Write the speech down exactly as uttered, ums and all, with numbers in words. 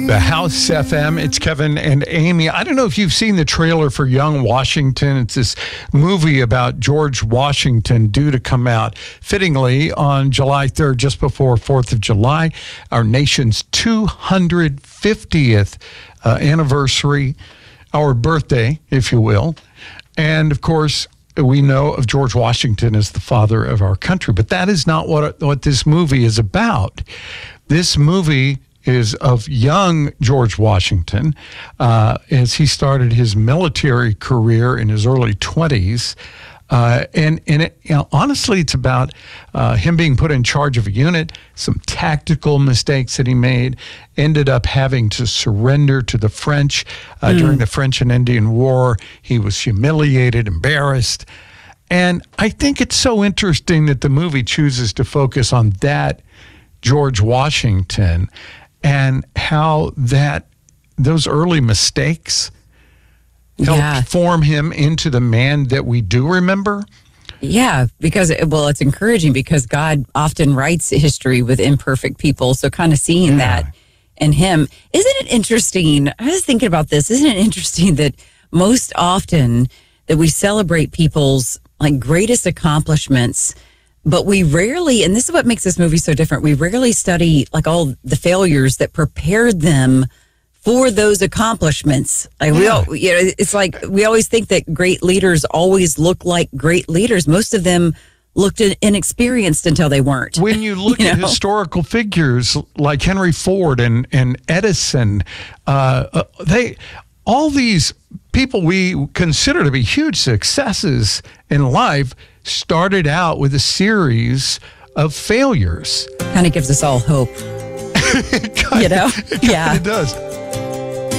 The House F M. It's Kevin and Amy. I don't know if you've seen the trailer for Young Washington. It's this movie about George Washington due to come out fittingly on July third, just before fourth of July, our nation's two hundred fiftieth uh, anniversary, our birthday, if you will. And of course, we know of George Washington as the father of our country, but that is not what, what this movie is about. This movie is of young George Washington uh, as he started his military career in his early twenties. Uh, and and it, you know, honestly, it's about uh, him being put in charge of a unit, some tactical mistakes that he made, ended up having to surrender to the French uh, mm. during the French and Indian War. He was humiliated, embarrassed. And I think it's so interesting that the movie chooses to focus on that George Washington and how that those early mistakes helped yeah. form him into the man that we do remember. Yeah, because, well, it's encouraging because God often writes history with imperfect people. So kind of seeing yeah. that in him. Isn't it interesting? I was thinking about this. Isn't it interesting that most often that we celebrate people's like greatest accomplishments, but we rarely, and this is what makes this movie so different, we rarely study like all the failures that prepared them for those accomplishments. Like yeah. we all, you know, it's like we always think that great leaders always look like great leaders. Most of them looked inexperienced until they weren't. When you look you at know? historical figures like Henry Ford and, and Edison, uh, they all these people we consider to be huge successes in life started out with a series of failures. Kind of gives us all hope. It kinda, you know? It yeah. It does.